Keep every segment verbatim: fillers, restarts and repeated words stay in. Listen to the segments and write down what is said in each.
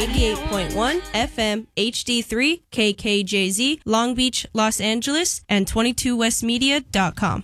eighty-eight point one F M H D three K K J Z, Long Beach, Los Angeles, and twenty-two west media dot com.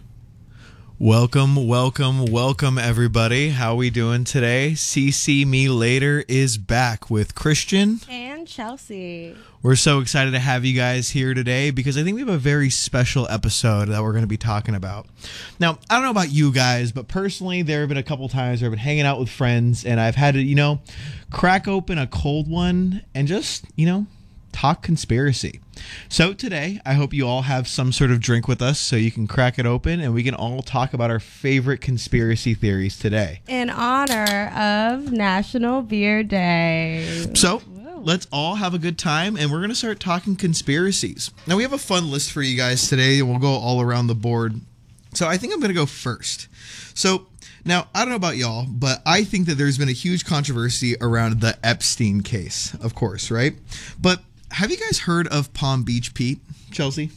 Welcome, welcome, welcome, everybody. How we doing today? C C Me Later is back with Christian and Chelsea. We're so excited to have you guys here today because I think we have a very special episode that we're going to be talking about. Now, I don't know about you guys, but personally, there have been a couple times where I've been hanging out with friends and I've had to, you know, crack open a cold one and just, you know, talk conspiracy. So today, I hope you all have some sort of drink with us so you can crack it open and we can all talk about our favorite conspiracy theories today. In honor of National Beer Day. So let's all have a good time and we're going to start talking conspiracies. Now we have a fun list for you guys today and we'll go all around the board. So I think I'm going to go first. So now, I don't know about y'all, but I think that there's been a huge controversy around the Epstein case, of course, right? But have you guys heard of Palm Beach Pete, Chelsea?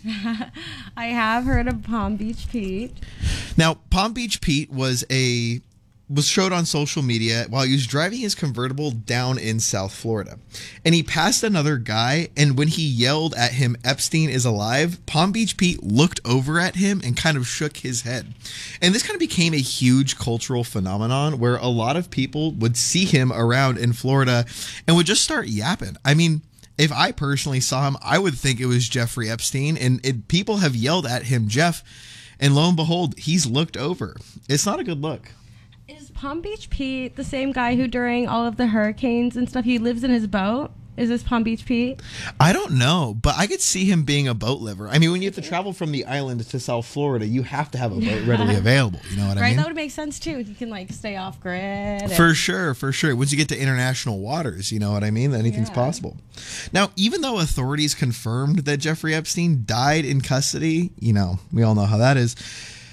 I have heard of Palm Beach Pete. Now, Palm Beach Pete was a was showed on social media while he was driving his convertible down in South Florida. And he passed another guy, and when he yelled at him, "Epstein is alive," Palm Beach Pete looked over at him and kind of shook his head. And this kind of became a huge cultural phenomenon where a lot of people would see him around in Florida and would just start yapping. I mean, if I personally saw him, I would think it was Jeffrey Epstein, and it, people have yelled at him, "Jeff," and lo and behold, he's looked over. It's not a good look. Is Palm Beach Pete the same guy who during all of the hurricanes and stuff, he lives in his boat? Is this Palm Beach Pete? I don't know, but I could see him being a boat liver. I mean, when you have to travel from the island to South Florida, you have to have a boat readily available. You know what I right, mean? that would make sense too. He can like stay off grid. For sure, for sure. Once you get to international waters, you know what I mean? Anything's Yeah. possible. Now, even though authorities confirmed that Jeffrey Epstein died in custody, you know, we all know how that is.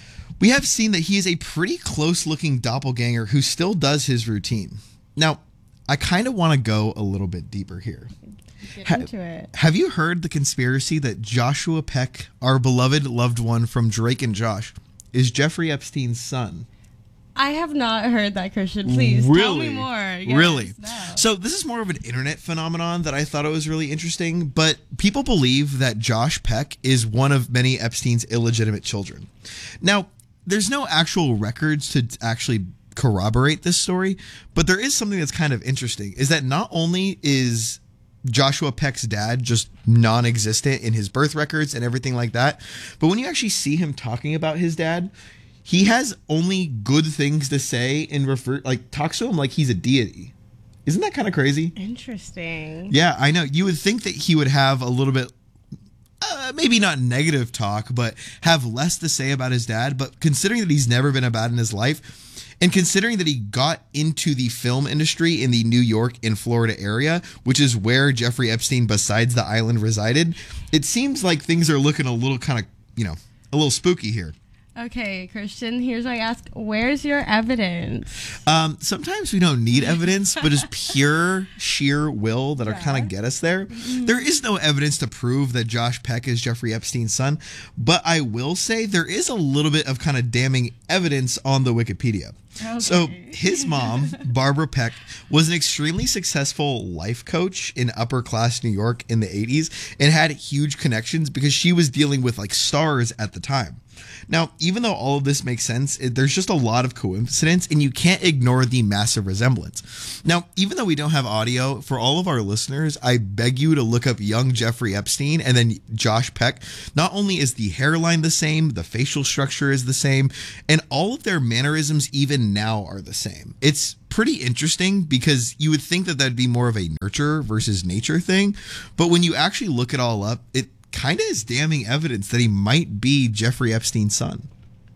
We have seen that he is a pretty close-looking doppelganger who still does his routine. Now, I kind of want to go a little bit deeper here. Get Ha- into it. Have you heard the conspiracy that Joshua Peck, our beloved loved one from Drake and Josh, is Jeffrey Epstein's son? I have not heard that, Christian. Please really? tell me more. Yes, really? no. So this is more of an internet phenomenon that I thought it was really interesting, but people believe that Josh Peck is one of many Epstein's illegitimate children. Now, there's no actual records to actually corroborate this story, but there is something that's kind of interesting, is that not only is Joshua Peck's dad just non-existent in his birth records and everything like that, but when you actually see him talking about his dad, he has only good things to say and refer, like talks to him like he's a deity. Isn't that kind of crazy? Interesting. Yeah, I know. You would think that he would have a little bit Uh, maybe not negative talk, but have less to say about his dad. But considering that he's never been a bad in his life, and considering that he got into the film industry in the New York and Florida area, which is where Jeffrey Epstein, besides the island, resided, it seems like things are looking a little kind of, you know, a little spooky here. Okay, Christian, here's what I ask. Where's your evidence? Um, sometimes we don't need evidence, but just pure, sheer will that'll Yeah. kind of get us there. Mm-hmm. There is no evidence to prove that Josh Peck is Jeffrey Epstein's son, but I will say there is a little bit of kind of damning evidence on the Wikipedia. Okay. So his mom, Barbara Peck, was an extremely successful life coach in upper class New York in the eighties and had huge connections because she was dealing with like stars at the time. Now, even though all of this makes sense, it, there's just a lot of coincidence and you can't ignore the massive resemblance. Now, even though we don't have audio, for all of our listeners, I beg you to look up young Jeffrey Epstein and then Josh Peck. Not only is the hairline the same, the facial structure is the same, and all of their mannerisms even now are the same. It's pretty interesting because you would think that that'd be more of a nurture versus nature thing. But when you actually look it all up, it kind of is damning evidence that he might be Jeffrey Epstein's son.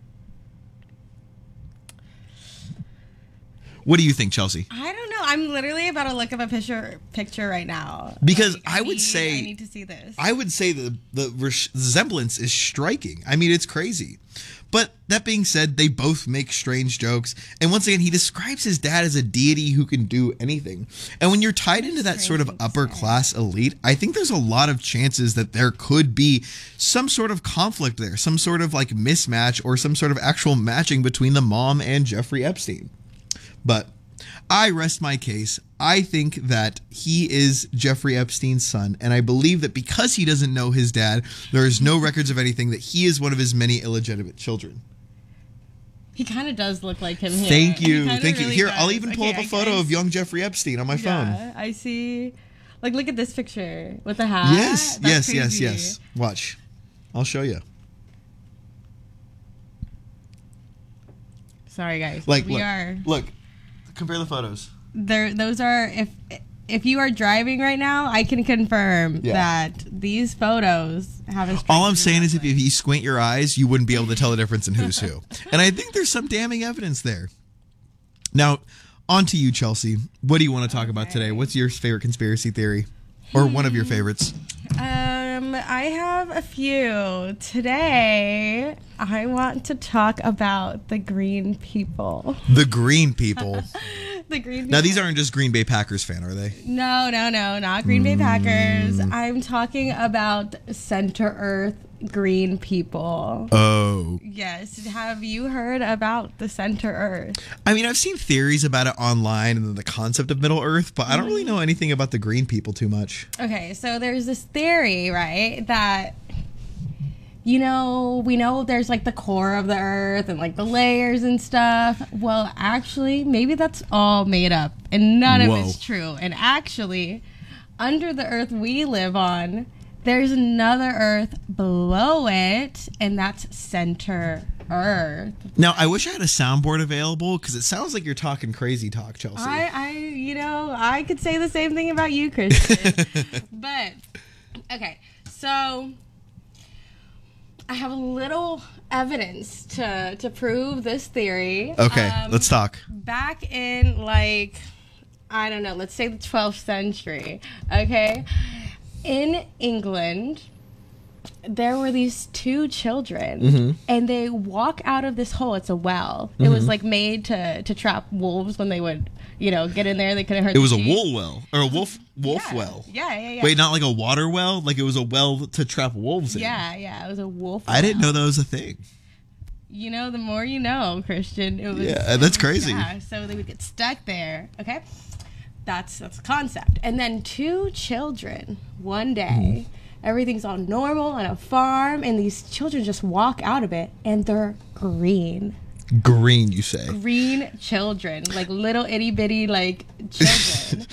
What do you think, Chelsea? I don't know. I'm literally about to look up a picture picture right now. Because Like, I would need- say I need to see this. I would say the the resemblance is striking. I mean, it's crazy. But that being said, they both make strange jokes. And once again, he describes his dad as a deity who can do anything. And when you're tied into that sort of upper class elite, I think there's a lot of chances that there could be some sort of conflict there, some sort of like mismatch or some sort of actual matching between the mom and Jeffrey Epstein. But I rest my case. I think that he is Jeffrey Epstein's son, and I believe that because he doesn't know his dad, there is no records of anything, that he is one of his many illegitimate children. He kind of does look like him here. Thank you. He Thank you. really Here, does. I'll even pull Okay, up a I photo guess. of young Jeffrey Epstein on my phone. Yeah, I see. Like, look at this picture with the hat. Yes, That's yes, yes, crazy. yes. Watch. I'll show you. Sorry, guys. Like, we look, are. look. Compare the photos. There, those are if if you are driving right now, I can confirm Yeah. that these photos have a. All I'm saying is if you, if you squint your eyes, you wouldn't be able to tell the difference in who's who. And I think there's some damning evidence there. Now, on to you, Chelsea. What do you want to talk about today? What's your favorite conspiracy theory? Or one of your favorites? Um, I have a few. Today, I want to talk about the green people. The green people. The green people. Now, these aren't just Green Bay Packers fan, are they? No, no, no, not Green Bay Packers. I'm talking about Center Earth green people. Oh. Yes. Have you heard about the Center Earth? I mean, I've seen theories about it online and the concept of Middle Earth, but I don't really know anything about the green people too much. Okay, so there's this theory, right, that, you know, we know there's like the core of the Earth and like the layers and stuff. Well, actually, maybe that's all made up and none Whoa. of it's true. And actually, under the Earth we live on, there's another Earth below it, and that's Center Earth. Now, I wish I had a soundboard available because it sounds like you're talking crazy talk, Chelsea. I, I, you know, I could say the same thing about you, Christian. But, okay, so I have a little evidence to, to prove this theory. Okay, Um, let's talk. Back in, like, I don't know, let's say the twelfth century, okay? In England, there were these two children, Mm-hmm. and they walk out of this hole. It's a well. It Mm-hmm. was like made to, to trap wolves when they would, you know, get in there. They couldn't hurt. It was the a sheep. wool well, or a wolf wolf Yeah. well. Yeah, yeah, yeah. Wait, not like a water well? Like it was a well to trap wolves in? Yeah, yeah. It was a wolf. I didn't well. know that was a thing. You know, the more you know, Christian. It was. Yeah, that's crazy. Yeah, so they would get stuck there. Okay, that's that's the concept. And then two children one day. Mm-hmm. Everything's all normal on a farm, and these children just walk out of it, and they're green. Green, you say? Green children, like little itty bitty like children.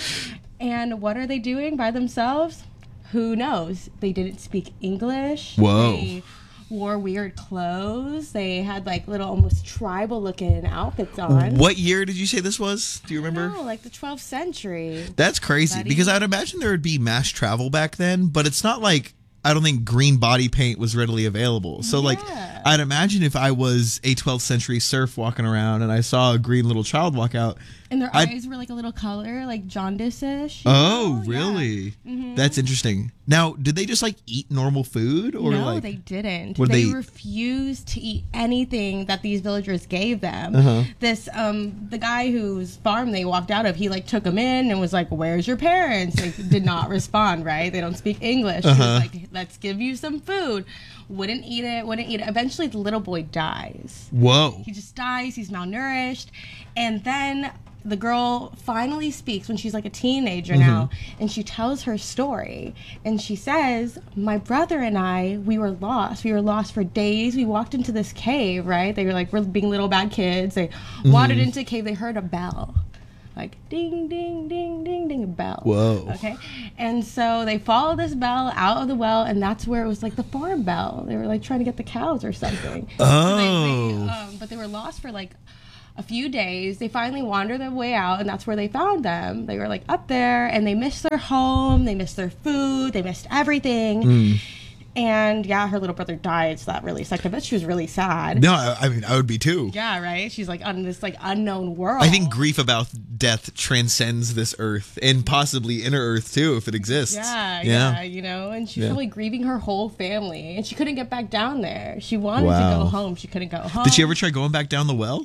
And what are they doing by themselves? Who knows? They didn't speak English. Whoa. They wore weird clothes. They had like little almost tribal looking outfits on. What year did you say this was? Do you remember? No, like the twelfth century. That's crazy Buddy. because I'd imagine there would be mass travel back then, but it's not like I don't think green body paint was readily available. So like Yeah. I'd imagine if I was a twelfth century serf walking around and I saw a green little child walk out. And their I'd- eyes were like a little color, like jaundice-ish. you Oh, know? Yeah. really? Mhm. That's interesting. Now, did they just like eat normal food or no, like they didn't. What did They, they eat? refused to eat anything that these villagers gave them. Uh-huh. This, um, the guy whose farm they walked out of, he like took them in and was like, "Where's your parents?" They did not respond. Right? They don't speak English. He Uh-huh. was like, "Let's give you some food." Wouldn't eat it. Wouldn't eat it. Eventually, the little boy dies. Whoa. He just dies. He's malnourished, and then the girl finally speaks when she's like a teenager now, and she tells her story, and she says, "My brother and I, we were lost. We were lost for days. We walked into this cave, right? They were like, we're being little bad kids. They wandered into a cave. They heard a bell." Like ding, ding, ding, ding, ding, a bell. Whoa. Okay. And so they followed this bell out of the well, and that's where it was like the farm bell. They were like trying to get the cows or something. So they, Oh. they, um, but they were lost for like a few days. They finally wandered their way out, and that's where they found them. They were like up there, and they missed their home, they missed their food, they missed everything. Mm. And yeah, her little brother died, so that really sucked. I bet she was really sad. No, I, I mean I would be too. Yeah, right. She's like on this like unknown world. I think grief about death transcends this earth and possibly inner earth too, if it exists. Yeah, yeah, you know, and she's Yeah. probably grieving her whole family, and she couldn't get back down there. She wanted to Wow. go home. She couldn't go home. Did she ever try going back down the well?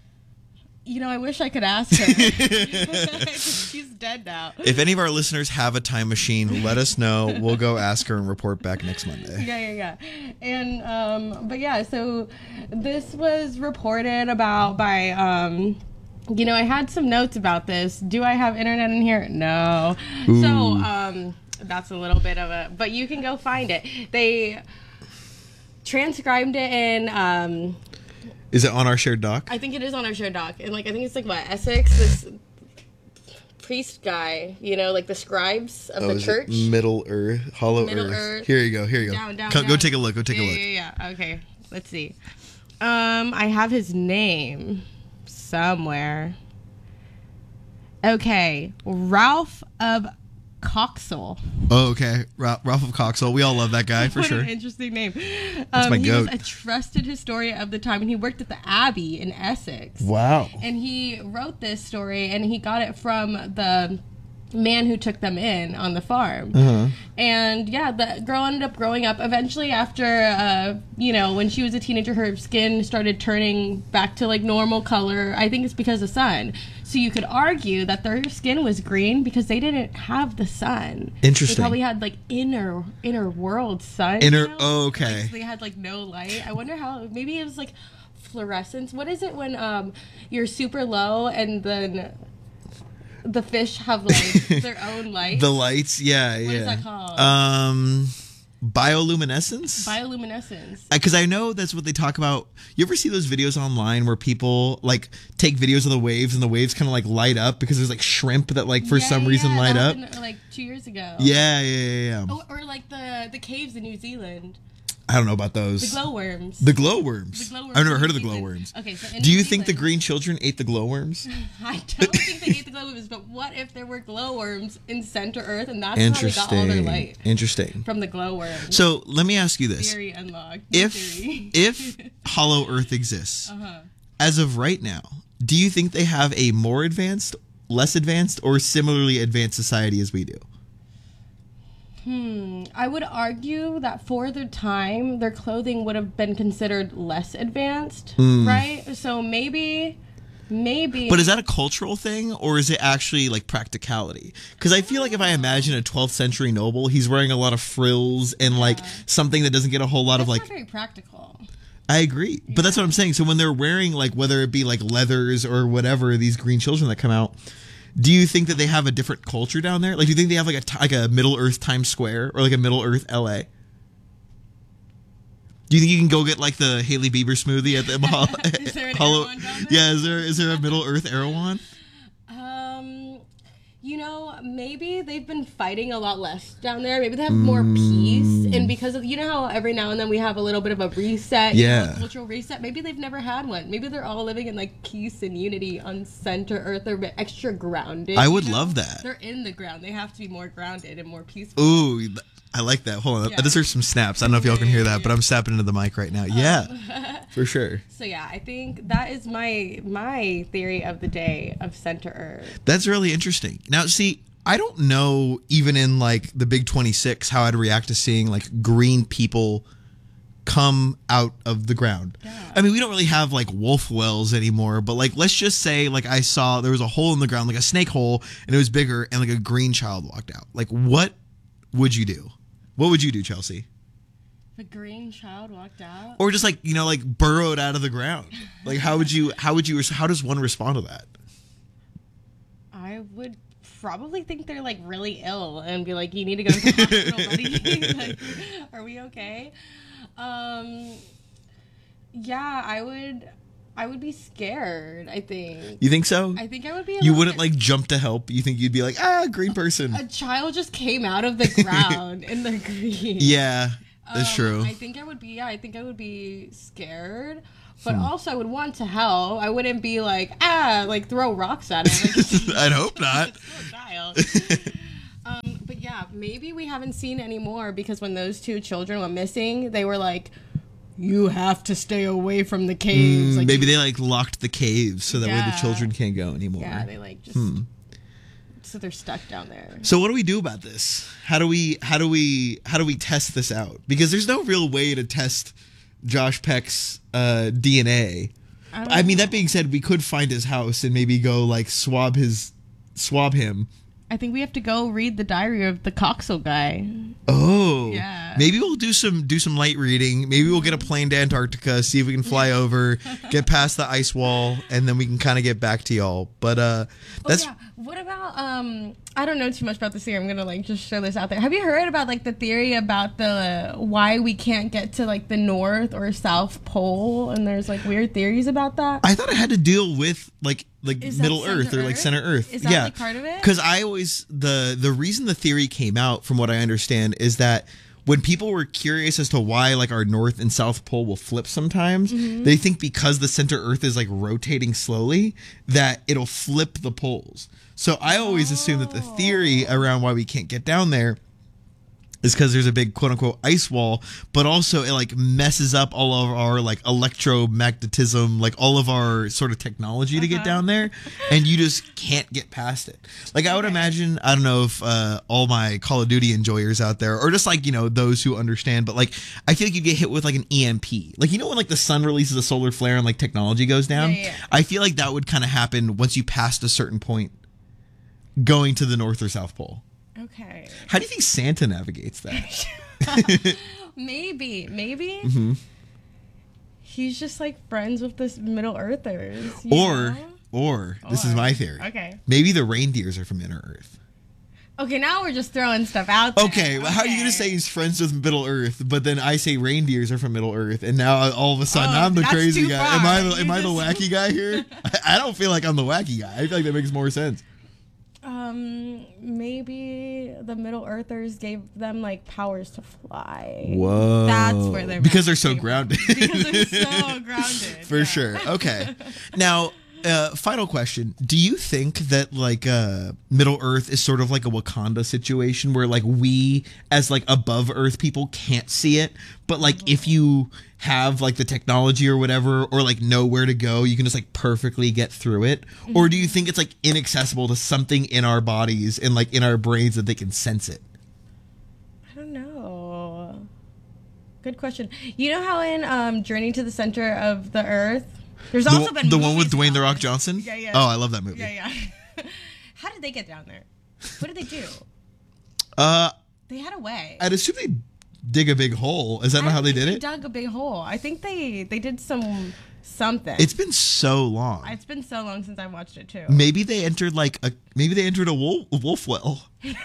You know, I wish I could ask her. She's dead now. If any of our listeners have a time machine, let us know. We'll go ask her and report back next Monday. Yeah, yeah, yeah. And um, but yeah, so this was reported about by um, you know, I had some notes about this. Do I have internet in here? No. Ooh. So, um, that's a little bit of a, but you can go find it. They transcribed it in, um, Is it on our shared doc? I think it is on our shared doc. And, like, I think it's, like, what, Essex, this priest guy, you know, like the scribes of Oh, the is it church. Middle Earth, Hollow Middle Earth. Earth. Here you go, here you go. Down, down, Come, Go down. take a look, go take yeah, a look. Yeah, yeah, yeah. Okay, let's see. Um, I have his name somewhere. Okay, Ralph of Coxall. Oh, okay. Ra- Ralph of Coxall. We all love that guy, for what sure. an interesting name. That's um, my he goat. was a trusted historian of the time, and he worked at the Abbey in Essex. Wow. And he wrote this story, and he got it from the man who took them in on the farm. Uh-huh. And yeah, the girl ended up growing up. Eventually, after, uh, you know, when she was a teenager, her skin started turning back to like normal color. I think it's because of sun. So you could argue that their skin was green because they didn't have the sun. Interesting. They probably had like inner inner world sun. Inner- you know? oh, okay. Like, so they had like no light. I wonder how. Maybe it was like fluorescence. What is it when um you're super low and then the fish have like their own light? The lights, yeah, What yeah. is that called? Um, bioluminescence. Bioluminescence. Because I know that's what they talk about. You ever see those videos online where people like take videos of the waves and the waves kind of like light up because there's like shrimp that like for Yeah, some yeah, reason yeah, light that up? happened, like two years ago. Yeah, yeah, yeah, yeah. Oh, or like the the caves in New Zealand. I don't know about those. The glowworms. The glowworms. The glowworms I've never in heard of the New Zealand. glowworms. Okay, so in Do New you think the Zealand- green children ate the glowworms? I don't think they ate the glowworms, but what if there were glowworms in center Earth and that's how they got all their Interesting. light? Interesting. From the glowworms. So let me ask you this: Theory unlocked. if Theory. if Hollow Earth exists, uh-huh. as of right now, do you think they have a more advanced, less advanced, or similarly advanced society as we do? Hmm. I would argue that for their time, their clothing would have been considered less advanced, right? So maybe, maybe. But is that a cultural thing, or is it actually like practicality? Because I feel like if I imagine a twelfth century noble, he's wearing a lot of frills and like something that doesn't get a whole lot That's of like. not very practical. I agree, but that's what I'm saying. So when they're wearing like whether it be like leathers or whatever, these green children that come out. Do you think that they have a different culture down there? Like, do you think they have like a t- like a Middle Earth Times Square or like a Middle Earth L A? Do you think you can go get like the Hailey Bieber smoothie at the mall? Is there an Hollow- Erewhon down there? Yeah, is there is there a Middle Earth Erewhon? Um, you know, maybe they've been fighting a lot less down there. Maybe they have more peace, and because of you know how every now and then we have a little bit of a reset, you know, Yeah. a cultural reset. Maybe they've never had one. Maybe they're all living in like peace and unity on center Earth. They're a bit extra grounded. I you would know? love that. They're in the ground. They have to be more grounded and more peaceful. Ooh, th- I like that. Hold on, Yeah. that deserves some snaps. I don't know if y'all can hear that, but I'm snapping into the mic right now. Yeah, for sure. So yeah, I think that is my my theory of the day of center Earth. That's really interesting. Now, see, I don't know even in like the Big twenty-six how I'd react to seeing like green people come out of the ground. Yeah. I mean, we don't really have like wolf wells anymore, but like let's just say like I saw there was a hole in the ground, like a snake hole, and it was bigger, and like a green child walked out. Like, what would you do? What would you do, Chelsea? The green child walked out. Or just like, you know, like burrowed out of the ground. Like, how would you? How would you? How does one respond to that? I would probably think they're like really ill and be like, you need to go to the hospital, buddy. Like, are we okay? Um, yeah, I would. I would be scared. I think. You think so? I think I would be. A You little wouldn't bit- like jump to help. You think you'd be like, ah, green person. A child just came out of the ground in the green. Yeah, that's Um, true. I think I would be. Yeah, I think I would be scared. But Hmm. also, I would want to help. I wouldn't be like, ah, like throw rocks at him. Like, I'd hope not. It's still a child. um, but yeah, maybe we haven't seen any more because when those two children went missing, they were like, you have to stay away from the caves. Like, Maybe they like locked the caves so that way the Yeah. children can't go anymore. yeah, they like just. Hmm. So they're stuck down there. So what do we do about this? How do we how do we how do we test this out? Because there's no real way to test Josh Peck's uh, D N A. I, don't I mean, know. that being said, we could find his house and maybe go like swab his swab him. I think we have to go read the diary of the Coxall guy. Oh, go. Yeah. Maybe we'll do some do some light reading. Maybe we'll get a plane to Antarctica, see if we can fly over, get past the ice wall, and then we can kind of get back to y'all. But uh, that's. Oh, yeah. What about um? I don't know too much about this theory. I'm gonna like just show this out there. Have you heard about like the theory about the why we can't get to like the North or South Pole? And there's like weird theories about that. I thought it had to deal with like like Is that Middle center Earth or like Earth? center Earth. Is that, yeah, like, part of it? Because I always the the reason the theory came out, from what I understand, is that when people were curious as to why like our North and South Pole will flip sometimes, Mm-hmm. they think because the center Earth is like rotating slowly that it'll flip the poles. So I always assume that the theory around why we can't get down there is because there's a big quote unquote ice wall, but also it like messes up all of our like electromagnetism, like all of our sort of technology to get down there, and you just can't get past it. Like I would imagine, I don't know if uh, all my Call of Duty enjoyers out there, or just like, you know, those who understand, but like I feel like you get hit with like an E M P. Like, you know when like the sun releases a solar flare and like technology goes down? Yeah, yeah, yeah. I feel like that would kind of happen once you passed a certain point going to the North or South Pole. Okay. How do you think Santa navigates that? Maybe, maybe Mm-hmm. he's just like friends with this Middle Earthers. you Or, know? or, this is Or. my theory. Okay. Maybe the reindeers are from Inner Earth. Okay, now we're just throwing stuff out there. Okay, well, how are you going to say he's friends with Middle Earth, but then I say reindeers are from Middle Earth, and now all of a sudden Oh, I'm the that's crazy too guy. far. Am I the, am You I the just- wacky guy here? I, I don't feel like I'm the wacky guy. I feel like that makes more sense. Um, maybe the Middle Earthers gave them like powers to fly. Whoa. That's where they're Because they're so came from. grounded. Because they're so grounded. For yeah. sure. Okay. Now, uh, final question. Do you think that like uh, Middle Earth is sort of like a Wakanda situation where like we as like above Earth people can't see it, but like if you have like the technology or whatever, or like know where to go, you can just like perfectly get through it? Or do you think it's like inaccessible to something in our bodies and like in our brains that they can sense it? I don't know. Good question. You know how in um, Journey to the Center of the Earth, there's The, also been the one with movies Dwayne the about Rock it. Johnson? Yeah, yeah. Oh, I love that movie. Yeah, yeah. How did they get down there? What did they do? Uh, They had a way. I'd assume they dig a big hole. Is that I not how don't they think did it? Dug a big hole. I think they they did some something. It's been so long. It's been so long since I watched it too. Maybe they entered like a maybe they entered a wolf, a wolf well.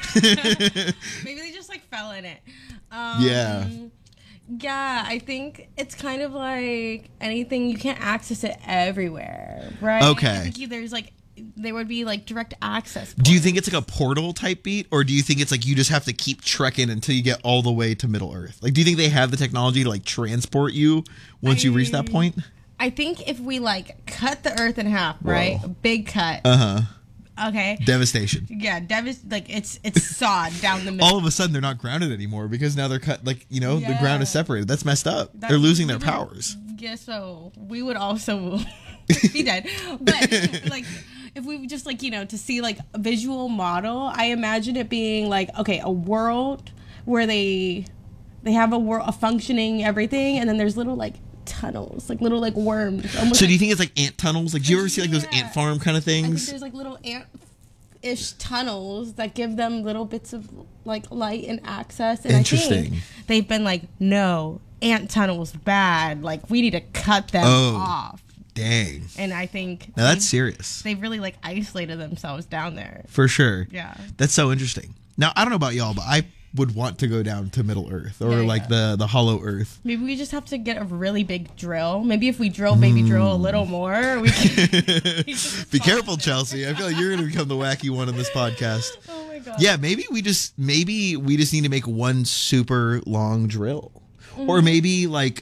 Maybe they just like fell in it. Um, Yeah. Yeah, I think it's kind of like anything, you can't access it everywhere, right? Okay. I think you, there's like there would be like direct access. Do you points. think it's like a portal type beat, or do you think it's like you just have to keep trekking until you get all the way to Middle Earth? Like, do you think they have the technology to like transport you once you reach that point? I think if we like cut the Earth in half, right? Whoa. Big cut. Uh huh. Okay. Devastation. Yeah, devas like it's it's sawed down the middle. All of a sudden, they're not grounded anymore because now they're cut. Like, you know, the ground is Yeah. separated. That's messed up. That- they're losing their we would- powers. Yeah, so we would also be dead. But like, if we just like you know to see like a visual model, I imagine it being like okay, a world where they they have a world, a functioning everything, and then there's little like tunnels, like little like worms. Almost So, do you like, think it's like ant tunnels? Like, do you ever see like those Yeah. ant farm kind of I think things? there's like little ant-ish tunnels that give them little bits of like light and access. And I Interesting. think they've been like, no, ant tunnels bad. Like we need to cut them Oh. off. Dang. And I think Now that's they've- serious. they've really like isolated themselves down there. For sure. Yeah. That's so interesting. Now, I don't know about y'all, but I would want to go down to Middle Earth or Yeah, like yeah. the the Hollow Earth. Maybe we just have to get a really big drill. Maybe if we drill, baby drill a little more, we can. we can Be solve careful, it. Chelsea. I feel like you're going to become the wacky one in this podcast. Oh my god. Yeah, maybe we just maybe we just need to make one super long drill, Mm-hmm. or maybe like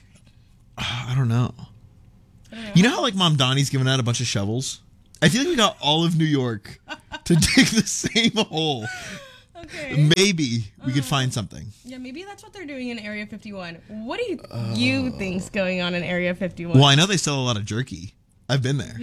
I don't know. You know how like Mom Donnie's giving out a bunch of shovels? I feel like we got all of New York to dig the same hole. Okay. Maybe we could find something. Yeah, maybe that's what they're doing in Area fifty-one. What do you you think's going on in Area fifty-one? Well, I know they sell a lot of jerky. I've been there.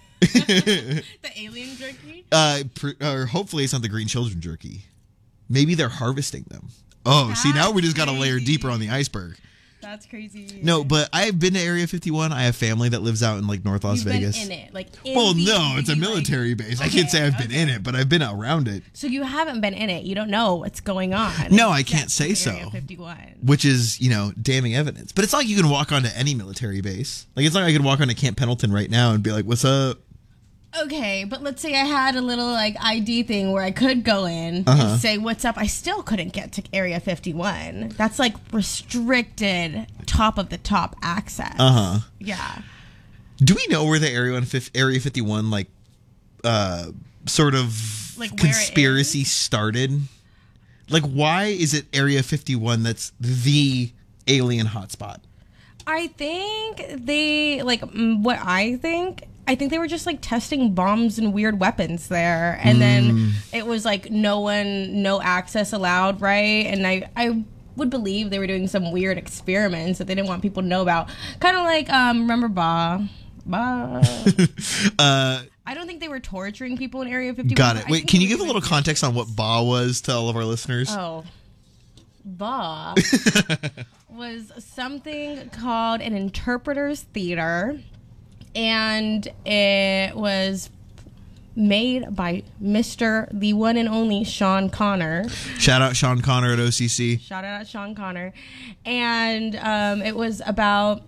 The alien jerky? Uh, pr- or hopefully it's not the green children jerky. Maybe they're harvesting them. Oh, see, now we just got a layer crazy. deeper on the iceberg. That's crazy. No, but I've been to Area fifty-one. I have family that lives out in like North Las You've Vegas. been in it, like. In Well, the, no, it's a like- military base. I Okay, can't say I've been okay. in it, but I've been around it, So you haven't been in it. You don't know what's going on. No, I can't Except say in so. Area fifty-one. which is, you know, damning evidence. But it's not like you can walk onto any military base. Like, it's not like I could walk onto Camp Pendleton right now and be like, what's up? Okay, but let's say I had a little like I D thing where I could go in Uh-huh. and say what's up. I still couldn't get to Area fifty-one. That's like restricted, top of the top access. Uh huh. Yeah. Do we know where the Area one fif- Area fifty-one like uh sort of Like, where it conspiracy started? Like, why is it Area fifty-one that's the alien hotspot? I think they like mm, what I think. I think they were just like testing bombs and weird weapons there, and then it was like no one, no access allowed, right? And I, I would believe they were doing some weird experiments that they didn't want people to know about. Kind of like, um, remember Ba? Ba? Uh, I don't think they were torturing people in Area fifty-one. got it. I Wait, think can they you were give a doing little context on what Ba was to all of our listeners? Oh. Ba was something called an interpreter's theater, and it was made by Mister the one and only Sean Connor. Shout out Sean Connor at O C C. Shout out Sean Connor. And um, it was about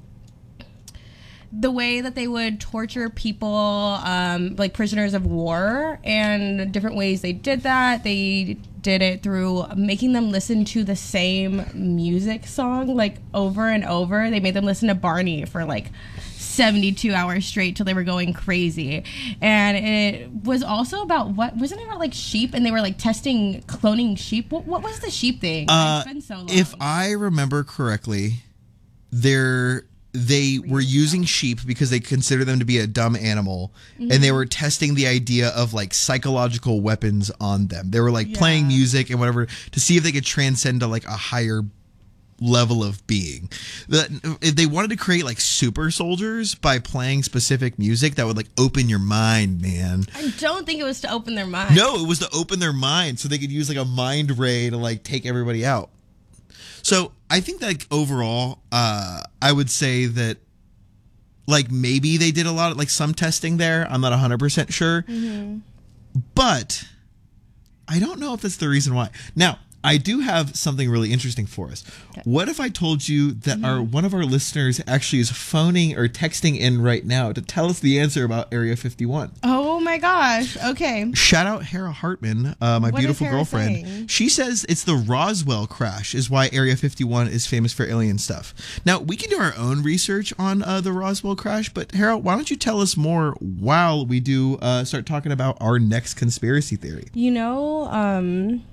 the way that they would torture people, um, like prisoners of war, and different ways they did that. They did it through making them listen to the same music song like over and over. They made them listen to Barney for like seventy-two hours straight till they were going crazy. And it was also about what wasn't it about like sheep, and they were like testing cloning sheep. What, what was the sheep thing? Uh, it's been so long. If I remember correctly, they're they were using sheep because they consider them to be a dumb animal, and they were testing the idea of like psychological weapons on them. They were like playing Yeah. music and whatever to see if they could transcend to like a higher level of being. The, if they wanted to create like super soldiers by playing specific music that would like open your mind, man. I don't think it was to open their mind. No, it was to open their mind so they could use like a mind ray to like take everybody out. So I think that like, overall, uh, I would say that like maybe they did a lot of like some testing there. I'm not one hundred percent sure. Mm-hmm. But I don't know if that's the reason why. Now, I do have something really interesting for us. Okay. What if I told you that our one of our listeners actually is phoning or texting in right now to tell us the answer about Area fifty-one? Oh my gosh. Okay. Shout out Hera Hartman, uh, my What is beautiful Hera girlfriend. saying? She says it's the Roswell crash is why Area fifty-one is famous for alien stuff. Now, we can do our own research on uh, the Roswell crash, but Hera, why don't you tell us more while we do uh, start talking about our next conspiracy theory? You know, um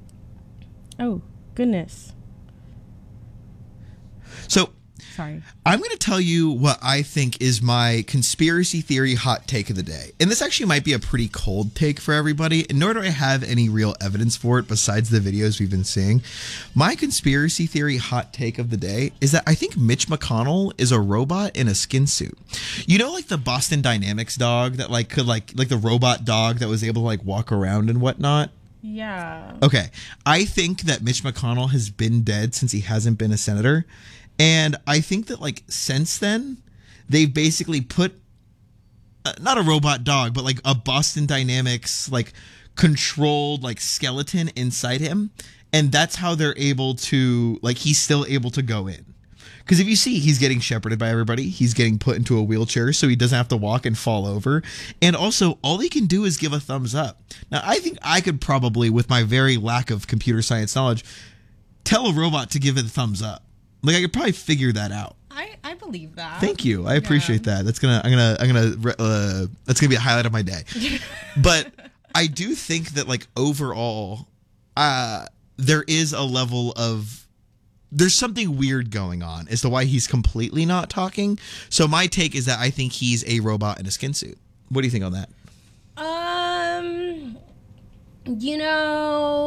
oh, goodness. So, Sorry. I'm going to tell you what I think is my conspiracy theory hot take of the day. And this actually might be a pretty cold take for everybody, and nor do I have any real evidence for it besides the videos we've been seeing. My conspiracy theory hot take of the day is that I think Mitch McConnell is a robot in a skin suit. You know, like the Boston Dynamics dog that like could like like the robot dog that was able to like walk around and whatnot? Yeah. Okay. I think that Mitch McConnell has been dead since he hasn't been a senator. And I think that, like, since then, they've basically put, uh, not a robot dog, but, like, a Boston Dynamics, like, controlled, like, skeleton inside him. And that's how they're able to, like, he's still able to go in. Because if you see, he's getting shepherded by everybody. He's getting put into a wheelchair so he doesn't have to walk and fall over. And also, all he can do is give a thumbs up. Now, I think I could probably, with my very lack of computer science knowledge, tell a robot to give it a thumbs up. Like, I could probably figure that out. I, I believe that. Thank you. I appreciate that. That's gonna. I'm gonna. I'm gonna. Uh, that's gonna be a highlight of my day. But I do think that, like, overall, uh, there is a level of. There's something weird going on as to why he's completely not talking. So my take is that I think he's a robot in a skin suit. What do you think on that? Um, you know,